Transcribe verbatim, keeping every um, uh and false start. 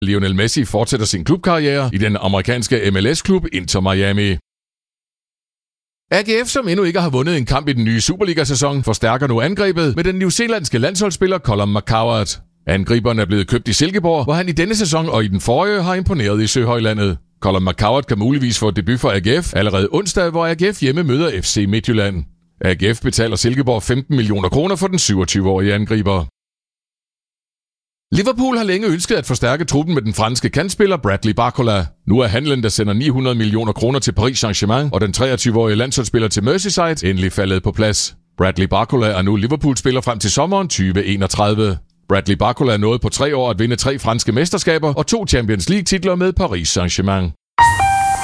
Lionel Messi fortsætter sin klubkarriere i den amerikanske M L S-klub Inter Miami. A G F, som endnu ikke har vundet en kamp i den nye Superliga-sæson, forstærker nu angrebet med den newzealandske landsholdsspiller Colm McCoward. Angriberen er blevet købt i Silkeborg, hvor han i denne sæson og i den forrige har imponeret i Søhøjlandet. Colm McCoward kan muligvis få debut for A G F allerede onsdag, hvor A G F hjemme møder F C Midtjylland. A G F betaler Silkeborg femten millioner kroner for den syvogtyve-årige angriber. Liverpool har længe ønsket at forstærke truppen med den franske kantspiller Bradley Barcola. Nu er handlen, der sender ni hundrede millioner kroner til Paris Saint-Germain og den treogtyve-årige landsholdsspiller til Merseyside, endelig faldet på plads. Bradley Barcola er nu Liverpool-spiller frem til sommeren tyve enogtredive. Bradley Barcola nåede på tre år at vinde tre franske mesterskaber og to Champions League-titler med Paris Saint-Germain.